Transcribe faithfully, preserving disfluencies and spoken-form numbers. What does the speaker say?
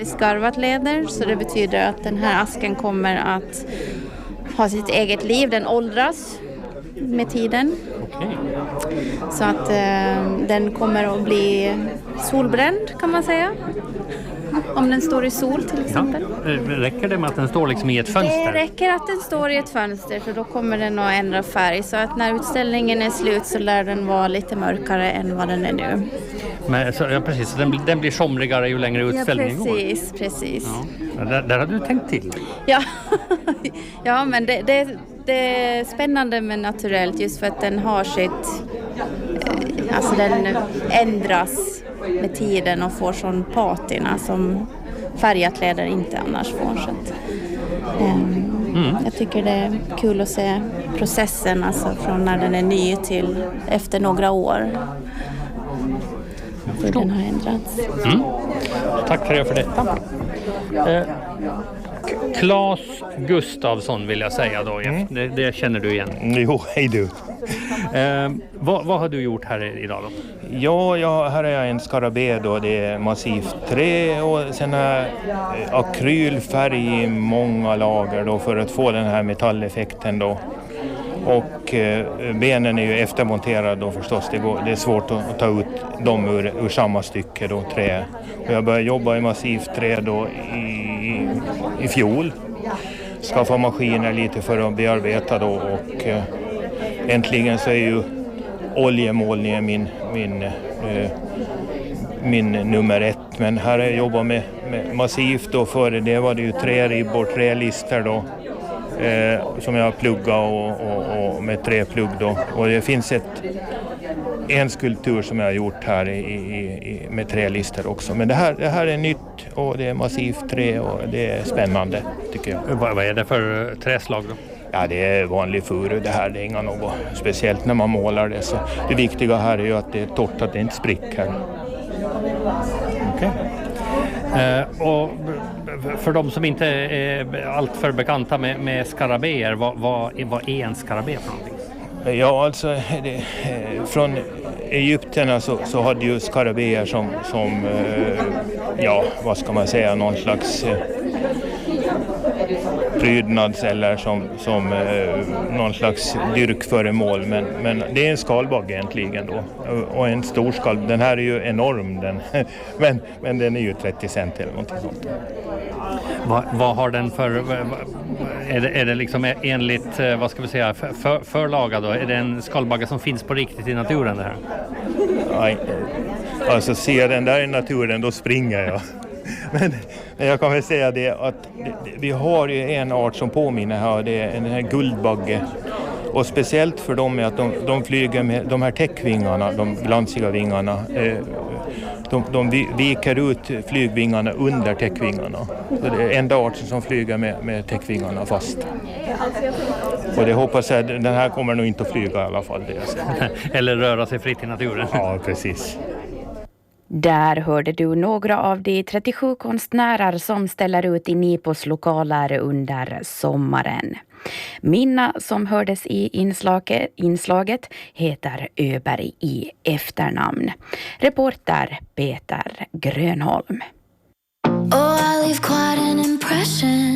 Skarvat läder, så det betyder att den här asken kommer att ha sitt eget liv. Den åldras med tiden. Okay. Så att eh, den kommer att bli solbränd, kan man säga. Om den står i sol till exempel. Ja. Räcker det med att den står liksom i ett fönster? Det räcker att den står i ett fönster, för då kommer den att ändra färg. Så att när utställningen är slut så lär den vara lite mörkare än vad den är nu. Men, så, ja, precis. Den, den blir somrigare ju längre utställningen går. Ja, precis, precis. Ja. Där, där har du tänkt till. Ja, ja men det, det, det är spännande med naturellt just för att den har sitt... Alltså den ändras med tiden och får sån patina som färgat läder inte annars får. Så att, um, mm. Jag tycker det är kul att se processen, alltså från när den är ny till efter några år. Hur den har ändrats. Mm. Tack för det för detta. Eh, Claes Gustafsson vill jag säga då. Mm. Det, det känner du igen. Jo, hej du. Eh, vad, vad har du gjort här idag då? Ja, ja, här är jag en skarabé då. Det är massivt trä och sen är akrylfärg i många lager då för att få den här metalleffekten då. Och eh, benen är ju eftermonterade då förstås. Det, går, det är svårt att, att ta ut dem ur, ur samma stycke då, trä. Och jag började jobba i massivt trä då i, i, i fjol. Skaffa maskiner lite för att bearbeta då och eh, äntligen så är ju oljemålningen min, min, eh, min nummer ett. Men här har jag jobbat med, med massivt då, före det var det ju träribbor, trälister då. Eh, som jag har pluggat och, och, och med träplugg då. Och det finns ett, en skulptur som jag har gjort här i, i, i, med trälister också. Men det här, det här är nytt och det är massivt trä och det är spännande tycker jag. Vad, vad är det för träslag då? Ja, det är vanlig furu det här. Det är inga något speciellt när man målar det. Så det viktiga här är ju att det är torrt, att det inte spricker. Okej. Okay. Eh, och för de som inte är alltför bekanta med, med skarabéer, vad, vad, vad är en skarabé för någonting? Ja, alltså det, från Egypterna så, så hade ju skarabéer som, som ja, vad ska man säga, någon slags prydnads eller som, som någon slags dyrkföremål. Men, men det är en skalbagge egentligen då. Och en stor skal, den här är ju enorm den. men, men den är ju trettio cent eller någonting sånt. Vad, vad har den för, är det, är det liksom enligt, vad ska vi säga, för, förlaga då? Är det en skalbagge som finns på riktigt i naturen det här? Nej, alltså ser den där i naturen då springer jag. Men, men jag kan väl säga det att det, vi har ju en art som påminner här, det är den här guldbagge. Och speciellt för dem är att de, de flyger med de här täckvingarna, de glansiga vingarna. Eh, de, de viker ut flygvingarna under täckvingarna. Så det är enda arten som flyger med, med täckvingarna fast. Och det hoppas jag, den här kommer nog inte att flyga i alla fall. Det eller röra sig fritt i naturen. Ja, precis. Där hörde du några av de trettiosju konstnärer som ställer ut i Nipos lokaler under sommaren. Minna som hördes i inslaget, inslaget heter Öberg i efternamn. Reporter Peter Grönholm. Oh, I leave quite an impression.